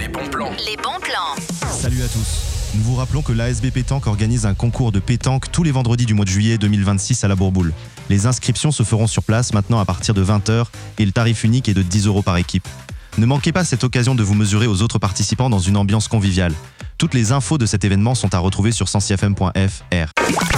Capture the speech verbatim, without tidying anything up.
Les bons plans. Les bons plans. Salut à tous. Nous vous rappelons que l'A S B Pétanque organise un concours de pétanque tous les vendredis du mois de juillet deux mille vingt-six à la Bourboule. Les inscriptions se feront sur place maintenant à partir de vingt heures et le tarif unique est de dix euros par équipe. Ne manquez pas cette occasion de vous mesurer aux autres participants dans une ambiance conviviale. Toutes les infos de cet événement sont à retrouver sur sensi f m point f r.